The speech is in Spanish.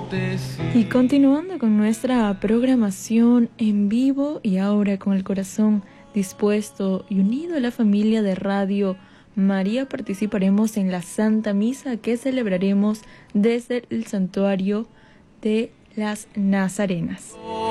Y continuando con nuestra programación en vivo y ahora con el corazón dispuesto y unido a la familia de Radio María, participaremos en la Santa Misa que celebraremos desde el Santuario de las Nazarenas.